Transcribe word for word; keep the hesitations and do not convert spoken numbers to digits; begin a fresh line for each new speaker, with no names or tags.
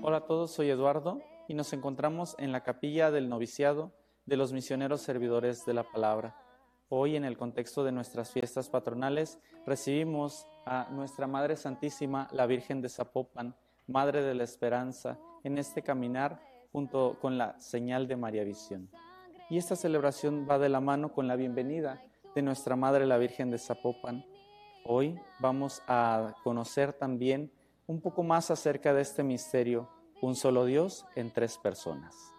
Hola a todos, soy Eduardo y nos encontramos en la capilla del noviciado de los misioneros servidores de la palabra. Hoy, en el contexto de nuestras fiestas patronales, recibimos a nuestra Madre Santísima, la Virgen de Zapopan, Madre de la Esperanza, en este caminar junto con la señal de María Visión. Y esta celebración va de la mano con la bienvenida de nuestra Madre, la Virgen de Zapopan. Hoy vamos a conocer también un poco más acerca de este misterio, un solo Dios en tres personas.